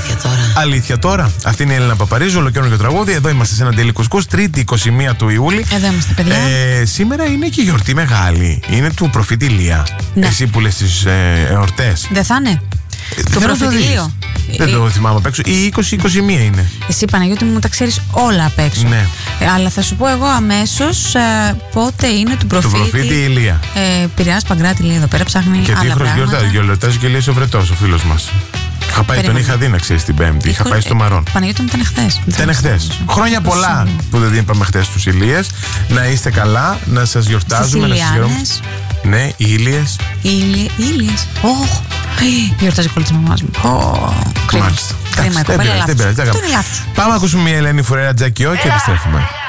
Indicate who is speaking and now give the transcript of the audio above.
Speaker 1: Αλήθεια τώρα. Αυτή είναι η Έλενα Παπαρίζου, ολοκαίρινο τραγούδι. Εδώ είμαστε σε ένα Daily Κουσκούς, Τρίτη 21 του Ιούλη.
Speaker 2: Εδώ είμαστε, παιδιά.
Speaker 1: Σήμερα είναι και γιορτή μεγάλη. Είναι του προφήτη Ηλία.
Speaker 2: Ναι.
Speaker 1: Εσύ που λες τις εορτές.
Speaker 2: Δεν θα είναι. Το προφήτη Ηλίου.
Speaker 1: Δεν το θυμάμαι απ' έξω. Ή 20-21 είναι.
Speaker 2: Εσύ, Παναγιώτη μου, τα ξέρεις όλα απ' έξω.
Speaker 1: Ναι.
Speaker 2: Αλλά θα σου πω εγώ αμέσως πότε είναι του προφήτη.
Speaker 1: Του προφήτη Ηλία.
Speaker 2: Πειραιάς Παγκράτη λέει εδώ πέρα, ψάχνει
Speaker 1: και
Speaker 2: άλλα πράγματα.
Speaker 1: Γιορτάζει και Ηλίας ο Βρετός, ο φίλος μας. Είχα πάει, τον είχα δει να ξέρεις την Πέμπτη. Είχα πάει στο Μαρόν.
Speaker 2: Παναγιώτη μου, ήταν χθες.
Speaker 1: Ήταν χθες. Χρόνια πολλά που δεν είπαμε χθες τους Ηλίες. Να είστε καλά, να σας γιορτάζουμε, να σας χαιρόμαστε. Ναι, οι Ηλίες.
Speaker 2: Ηλίες. Γιορτάζει κόλλη της μαμάς μου.
Speaker 1: Μάλιστα.
Speaker 2: Κρίμα, η κοπέλα λάθος.
Speaker 1: Πάμε να ακούσουμε μια Ελένη Φουρέρα Τζακιό και επιστρέφουμε.